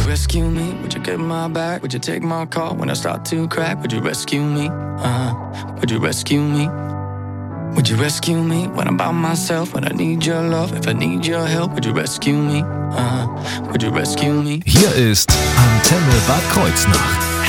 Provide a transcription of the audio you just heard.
rescue me? Would you get my back? Would you take my call when I start to crack? Would you rescue me? Would you rescue me? Would you rescue me when I'm by myself? When I need your love, if I need your help, would you rescue me? Would you rescue me? Hier ist Antenne Bad Kreuznach.